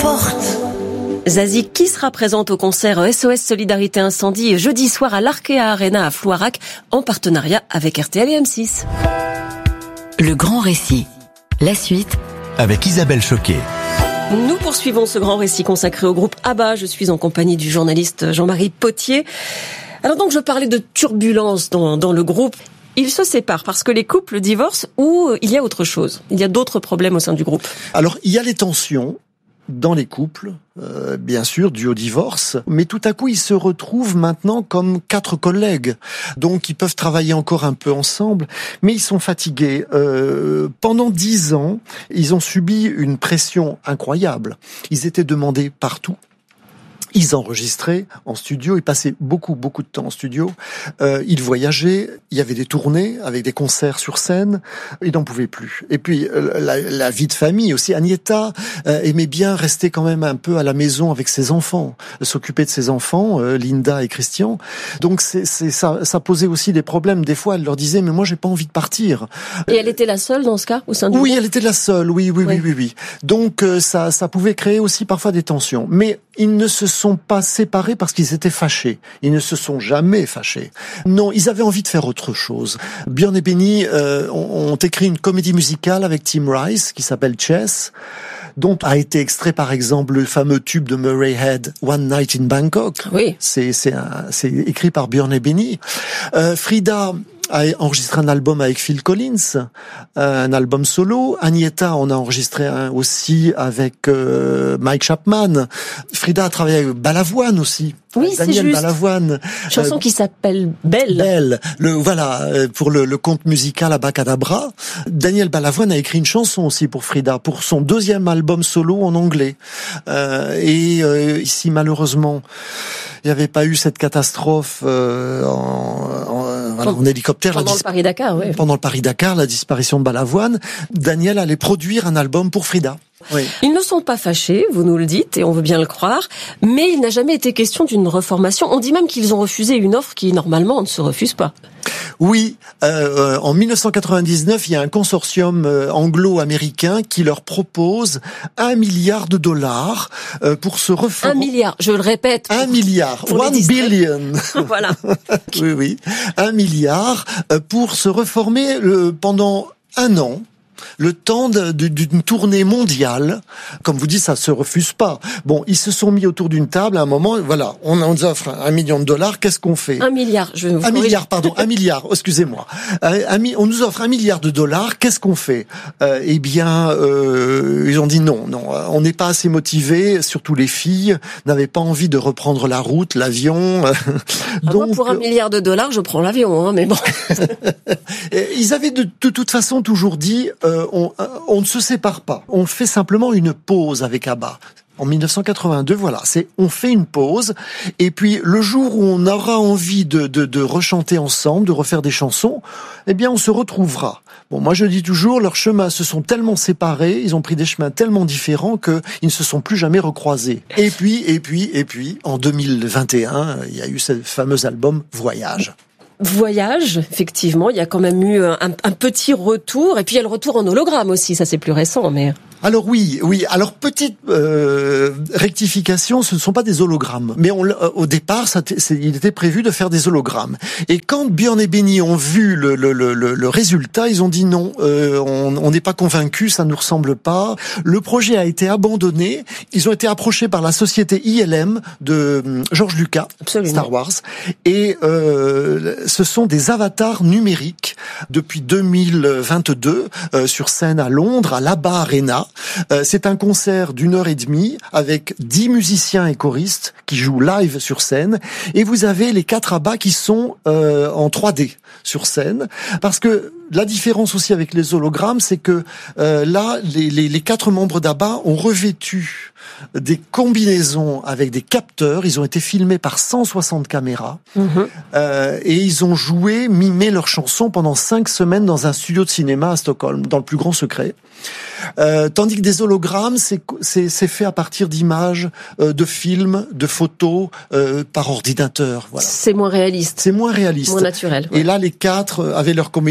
forte. Zazie, qui sera présente au concert SOS Solidarité Incendie jeudi soir à l'Arkea Arena à Floirac en partenariat avec RTL et M6. Le grand récit. La suite avec Isabelle Choquet. Nous poursuivons ce grand récit consacré au groupe ABBA. Je suis en compagnie du journaliste Jean-Marie Potier. Alors donc je parlais de turbulence dans le groupe. Ils se séparent parce que les couples divorcent ou il y a autre chose? Il y a d'autres problèmes au sein du groupe? Alors il y a les tensions dans les couples, bien sûr, dû au divorce, mais tout à coup, ils se retrouvent maintenant comme 4 collègues. Donc, ils peuvent travailler encore un peu ensemble, mais ils sont fatigués. Pendant 10 ans, ils ont subi une pression incroyable. Ils étaient demandés partout. Ils enregistraient en studio, ils passaient beaucoup de temps en studio. Ils voyageaient, il y avait des tournées avec des concerts sur scène. Ils n'en pouvaient plus. Et puis la vie de famille aussi. Agnetha aimait bien rester quand même un peu à la maison avec ses enfants, s'occuper de ses enfants, Linda et Christian. Donc ça posait aussi des problèmes. Des fois, elle leur disait mais moi j'ai pas envie de partir. Et elle était la seule dans ce cas au sein du groupe? Oui, elle était la seule. Oui. Donc ça pouvait créer aussi parfois des tensions. Mais ils ne se sont pas séparés parce qu'ils étaient fâchés. Ils ne se sont jamais fâchés. Non, ils avaient envie de faire autre chose. Björn et Benny ont écrit une comédie musicale avec Tim Rice qui s'appelle Chess, dont a été extrait par exemple le fameux tube de Murray Head, One Night in Bangkok. Oui. C'est écrit par Björn et Benny. Frida a enregistré un album avec Phil Collins, un album solo. Agnetha en a enregistré un aussi avec Mike Chapman. Frida a travaillé avec Balavoine aussi. Oui, Daniel c'est juste. Balavoine. Chanson qui s'appelle Belle. Belle. Pour le conte musical Abacadabra. Daniel Balavoine a écrit une chanson aussi pour Frida, pour son 2e album solo en anglais. Ici, malheureusement, il n'y avait pas eu cette catastrophe en hélicoptère. Pendant le Paris-Dakar, oui. Pendant le Paris-Dakar, la disparition de Balavoine. Daniel allait produire un album pour Frida. Oui. Ils ne sont pas fâchés, vous nous le dites, et on veut bien le croire, mais il n'a jamais été question d'une reformation. On dit même qu'ils ont refusé une offre qui, normalement, ne se refuse pas. Oui, en 1999, il y a un consortium anglo-américain qui leur propose $1 milliard pour se reformer. 1 milliard, je le répète. 1 milliard, 1 billion. Voilà. Oui. 1 milliard pour se reformer pendant 1 an. Le temps d'une tournée mondiale. Comme vous dites, ça se refuse pas. Bon, ils se sont mis autour d'une table à un moment, voilà, on nous offre $1 million, qu'est-ce qu'on fait? 1 milliard, je vais vous 1 milliard, excusez-moi. On nous offre $1 milliard, qu'est-ce qu'on fait? Ils ont dit non, on n'est pas assez motivés, surtout les filles, n'avaient pas envie de reprendre la route, l'avion. Donc, moi, pour $1 milliard, je prends l'avion, mais bon. Ils avaient de toute façon toujours dit, on ne se sépare pas. On fait simplement une pause avec ABBA. En 1982, voilà, on fait une pause, et puis le jour où on aura envie de rechanter ensemble, de refaire des chansons, eh bien on se retrouvera. Bon, moi je dis toujours, leurs chemins se sont tellement séparés, ils ont pris des chemins tellement différents qu'ils ne se sont plus jamais recroisés. Et puis, en 2021, il y a eu ce fameux album Voyage. Voyage, effectivement, il y a quand même eu un petit retour, et puis il y a le retour en hologramme aussi, ça c'est plus récent, mais... Alors oui. Alors petite rectification, ce ne sont pas des hologrammes. Mais au départ, il était prévu de faire des hologrammes. Et quand Björn et Benny ont vu le résultat, ils ont dit non, on n'est pas convaincus, ça nous ressemble pas. Le projet a été abandonné. Ils ont été approchés par la société ILM de George Lucas, absolument. Star Wars, et ce sont des avatars numériques depuis 2022 sur scène à Londres, à l'ABBA Arena. C'est un concert d'1h30 avec 10 musiciens et choristes qui jouent live sur scène, et vous avez les 4 ABBA qui sont en 3D sur scène, parce que la différence aussi avec les hologrammes, c'est que là, les 4 membres d'ABBA ont revêtu des combinaisons avec des capteurs. Ils ont été filmés par 160 caméras et ils ont mimé leurs chansons pendant 5 semaines dans un studio de cinéma à Stockholm, dans le plus grand secret. Tandis que des hologrammes, c'est fait à partir d'images, de films, de photos par ordinateur. Voilà. C'est moins réaliste. C'est moins réaliste. Moins naturel. Ouais. Et là, les 4 avaient leur combinaison.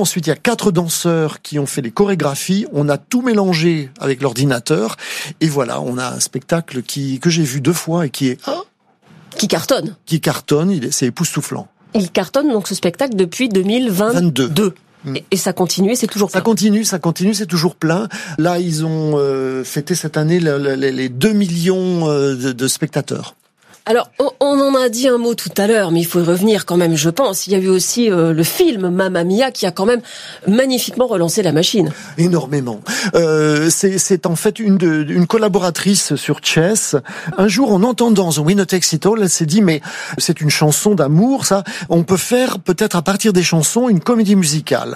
Ensuite, il y a 4 danseurs qui ont fait les chorégraphies. On a tout mélangé avec l'ordinateur. Et voilà, on a un spectacle que j'ai vu 2 fois et qui cartonne. C'est époustouflant. Il cartonne donc ce spectacle depuis 2022. Et ça continue, c'est toujours plein. Ça continue, c'est toujours plein. Là, ils ont fêté cette année les 2 millions de spectateurs. Alors, on en a dit un mot tout à l'heure, mais il faut y revenir quand même, je pense. Il y a eu aussi le film Mamma Mia qui a quand même magnifiquement relancé la machine. Énormément. C'est en fait une collaboratrice sur Chess. Un jour, en entendant The Winner Takes It All, elle s'est dit, mais c'est une chanson d'amour, ça. On peut faire peut-être à partir des chansons une comédie musicale.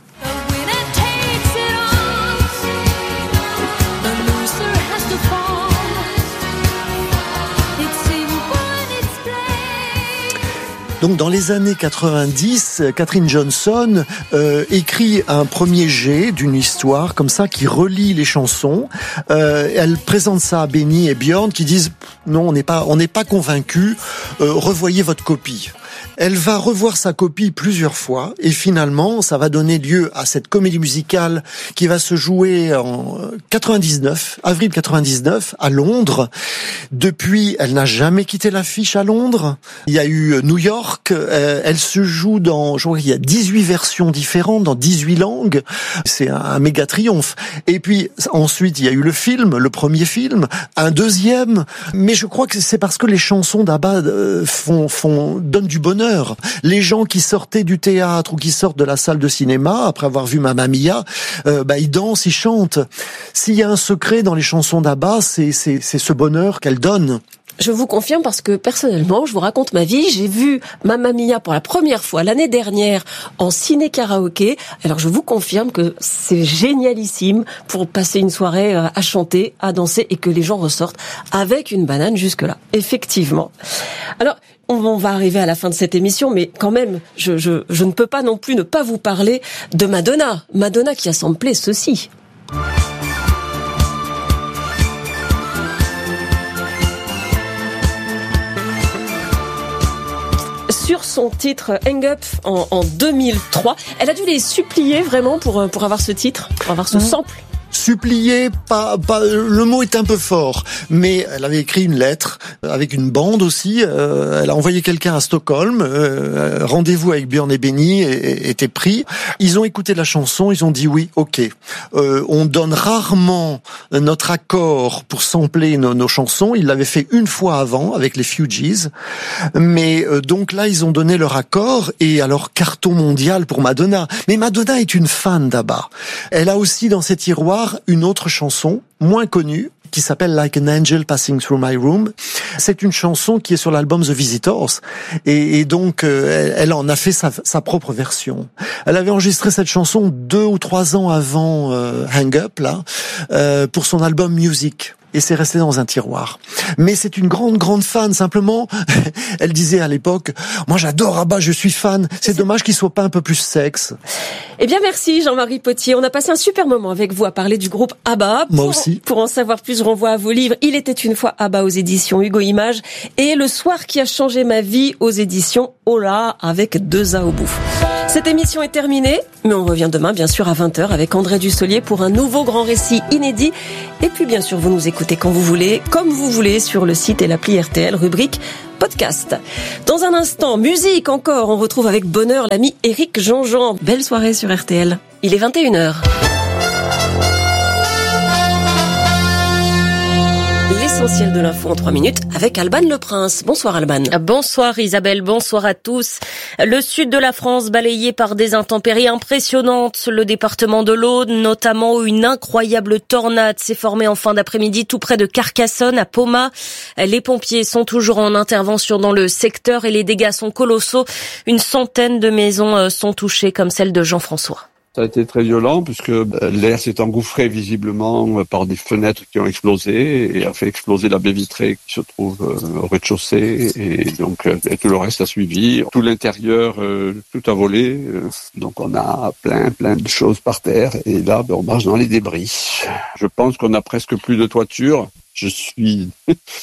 Donc dans les années 90, Catherine Johnson écrit un premier jet d'une histoire comme ça qui relie les chansons. Elle présente ça à Benny et Björn qui disent non, on n'est pas convaincus. Revoyez votre copie. Elle va revoir sa copie plusieurs fois et finalement, ça va donner lieu à cette comédie musicale qui va se jouer en avril 99, à Londres. Depuis, elle n'a jamais quitté l'affiche à Londres. Il y a eu New York. Elle se joue je crois qu'il y a 18 versions différentes dans 18 langues. C'est un méga triomphe. Et puis ensuite, il y a eu le premier film, un deuxième. Mais je crois que c'est parce que les chansons d'ABBA donnent du bonheur. Les gens qui sortaient du théâtre ou qui sortent de la salle de cinéma après avoir vu Mamma Mia, ils dansent, ils chantent. S'il y a un secret dans les chansons d'ABBA, c'est ce bonheur qu'elles donnent. Je vous confirme parce que personnellement, je vous raconte ma vie. J'ai vu Mamma Mia pour la première fois l'année dernière en ciné-karaoké. Alors je vous confirme que c'est génialissime pour passer une soirée à chanter, à danser et que les gens ressortent avec une banane jusque-là. Effectivement. Alors, on va arriver à la fin de cette émission, mais quand même, je ne peux pas non plus ne pas vous parler de Madonna. Madonna qui a samplé ceci. Sur son titre Hang Up en 2003. Elle a dû les supplier vraiment pour avoir ce titre, pour avoir ce sample. Supplier, le mot est un peu fort, mais elle avait écrit une lettre avec une bande aussi. Elle a envoyé quelqu'un à Stockholm. Rendez-vous avec Björn et Benny était pris. Ils ont écouté la chanson, ils ont dit oui, ok. On donne rarement notre accord pour sampler nos chansons. Ils l'avaient fait une fois avant avec les Fugees, mais donc là ils ont donné leur accord et alors carton mondial pour Madonna. Mais Madonna est une fan d'ABBA. Elle a aussi dans ses tiroirs une autre chanson, moins connue, qui s'appelle Like an Angel Passing Through My Room. C'est une chanson qui est sur l'album The Visitors. Et donc, elle en a fait sa propre version. Elle avait enregistré cette chanson 2 ou 3 ans avant Hang Up, pour son album Music. Et c'est resté dans un tiroir. Mais c'est une grande fan. Simplement, elle disait à l'époque, moi j'adore ABBA, je suis fan. C'est dommage qu'il soit pas un peu plus sexe. Eh bien, merci Jean-Marie Potier. On a passé un super moment avec vous à parler du groupe ABBA. Moi aussi. Pour en savoir plus, je renvoie à vos livres. Il était une fois ABBA aux éditions Hugo Images et Le soir qui a changé ma vie aux éditions Ola avec 2 A au bout. Cette émission est terminée, mais on revient demain, bien sûr, à 20h avec André Dussolier pour un nouveau grand récit inédit. Et puis, bien sûr, vous nous écoutez quand vous voulez, comme vous voulez, sur le site et l'appli RTL, rubrique podcast. Dans un instant, musique encore, on retrouve avec bonheur l'ami Éric Jean-Jean. Belle soirée sur RTL. Il est 21h. L'essentiel de l'info en 3 minutes avec Alban Le Prince. Bonsoir Alban. Bonsoir Isabelle, bonsoir à tous. Le sud de la France balayé par des intempéries impressionnantes. Le département de l'Aude, notamment une incroyable tornade s'est formée en fin d'après-midi tout près de Carcassonne à Poma. Les pompiers sont toujours en intervention dans le secteur et les dégâts sont colossaux. Une centaine de maisons sont touchées comme celle de Jean-François. Ça a été très violent puisque l'air s'est engouffré visiblement par des fenêtres qui ont explosé et a fait exploser la baie vitrée qui se trouve au rez-de-chaussée et donc et tout le reste a suivi. Tout l'intérieur, tout a volé. Donc on a plein de choses par terre et là on marche dans les débris. Je pense qu'on a presque plus de toiture. Je suis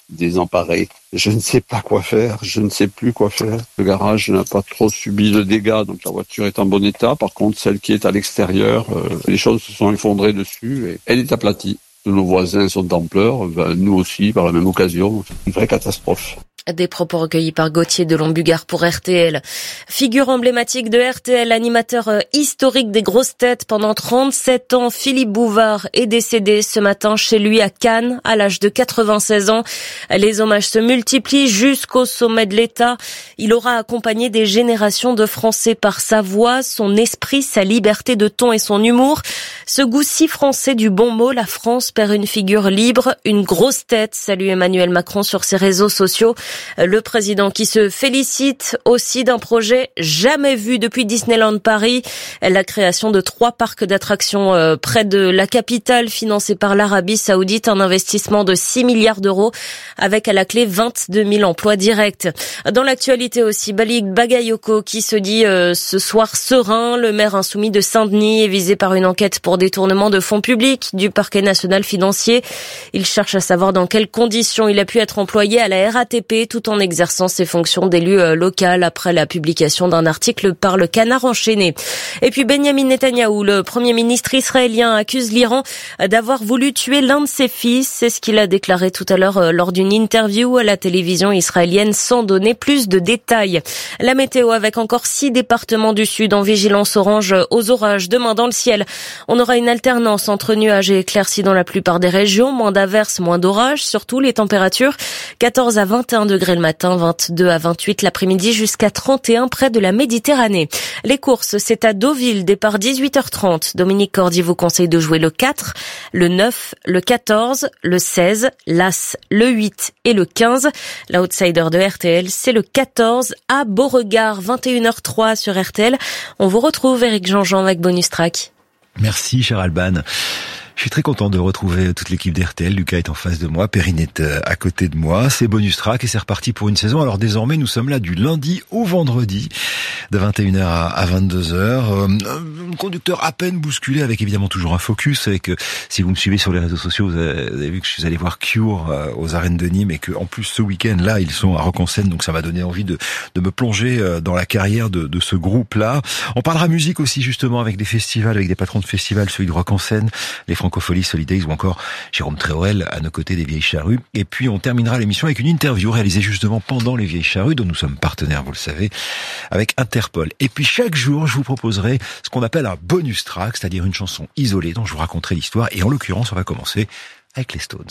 désemparé. Je ne sais pas quoi faire, je ne sais plus quoi faire. Le garage n'a pas trop subi de dégâts, donc la voiture est en bon état. Par contre, celle qui est à l'extérieur, les choses se sont effondrées dessus et elle est aplatie. Nos voisins sont en pleurs, nous aussi par la même occasion. Une vraie catastrophe. Des propos recueillis par Gauthier de Lombugard pour RTL. Figure emblématique de RTL, animateur historique des grosses têtes pendant 37 ans, Philippe Bouvard est décédé ce matin chez lui à Cannes à l'âge de 96 ans. Les hommages se multiplient jusqu'au sommet de l'État. Il aura accompagné des générations de Français par sa voix, son esprit, sa liberté de ton et son humour. Ce goût si français du bon mot, la France perd une figure libre, une grosse tête, salue Emmanuel Macron sur ses réseaux sociaux. Le président qui se félicite aussi d'un projet jamais vu depuis Disneyland Paris, la création de 3 parcs d'attractions près de la capitale financés par l'Arabie Saoudite, un investissement de 6 milliards d'euros avec à la clé 22 000 emplois directs. Dans l'actualité aussi, Bagayoko qui se dit ce soir serein, le maire insoumis de Saint-Denis est visé par une enquête pour détournement de fonds publics du parquet national financier. Il cherche à savoir dans quelles conditions il a pu être employé à la RATP tout en exerçant ses fonctions d'élu local après la publication d'un article par le Canard enchaîné. Et puis Benjamin Netanyahou, le premier ministre israélien, accuse l'Iran d'avoir voulu tuer l'un de ses fils. C'est ce qu'il a déclaré tout à l'heure lors d'une interview à la télévision israélienne sans donner plus de détails. La météo avec encore 6 départements du sud en vigilance orange aux orages. Demain dans le ciel, on aura une alternance entre nuages et éclaircies dans la plupart des régions. Moins d'averses, moins d'orages. Surtout les températures 14 à 21 degrés le matin, 22 à 28 l'après-midi, jusqu'à 31 près de la Méditerranée. Les courses, c'est à Deauville, départ 18h30. Dominique Cordy vous conseille de jouer le 4, le 9, le 14, le 16, l'As, le 8 et le 15. L'outsider de RTL, c'est le 14 à Beauregard, 21h03 sur RTL. On vous retrouve, Éric Jean-Jean, avec Bonus Track. Merci, cher Alban. Je suis très content de retrouver toute l'équipe d'RTL. Lucas est en face de moi, Perrine est à côté de moi. C'est Bonus Track et c'est reparti pour une saison. Alors désormais, nous sommes là du lundi au vendredi, de 21h à 22h. Un conducteur à peine bousculé avec évidemment toujours un focus. Avec, si vous me suivez sur les réseaux sociaux, vous avez vu que je suis allé voir Cure aux arènes de Nîmes et que en plus ce week-end là, ils sont à Rock en Seine. Donc ça m'a donné envie de me plonger dans la carrière de ce groupe-là. On parlera musique aussi justement avec des festivals, avec des patrons de festivals, celui de Rock en Seine, les Francophonie, Solidays ou encore Jérôme Tréorel à nos côtés des Vieilles Charrues. Et puis on terminera l'émission avec une interview réalisée justement pendant les Vieilles Charrues, dont nous sommes partenaires, vous le savez, avec Interpol. Et puis chaque jour, je vous proposerai ce qu'on appelle un bonus track, c'est-à-dire une chanson isolée dont je vous raconterai l'histoire. Et en l'occurrence, on va commencer avec les Stones.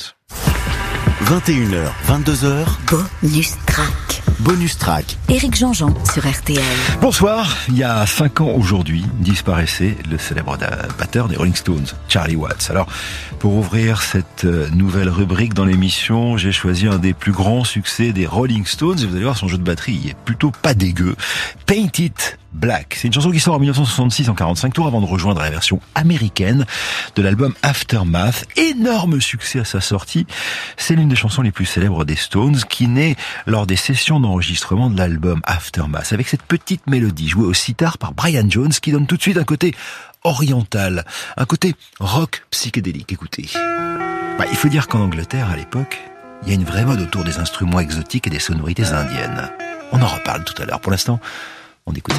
21h, 22h. Bonus Track. Bonus Track. Éric Jean-Jean sur RTL. Bonsoir. Il y a 5 ans aujourd'hui, disparaissait le célèbre batteur des Rolling Stones, Charlie Watts. Alors, pour ouvrir cette nouvelle rubrique dans l'émission, j'ai choisi un des plus grands succès des Rolling Stones. Et vous allez voir, son jeu de batterie il est plutôt pas dégueu. Paint It Black. C'est une chanson qui sort en 1966 en 45 tours avant de rejoindre la version américaine de l'album Aftermath. Énorme succès à sa sortie. C'est l'une des chansons les plus célèbres des Stones qui naît lors des sessions d'enregistrement de l'album Aftermath avec cette petite mélodie jouée au sitar par Brian Jones qui donne tout de suite un côté oriental, un côté rock psychédélique. Écoutez. Il faut dire qu'en Angleterre à l'époque, il y a une vraie mode autour des instruments exotiques et des sonorités indiennes. On en reparle tout à l'heure. Pour l'instant, on écoute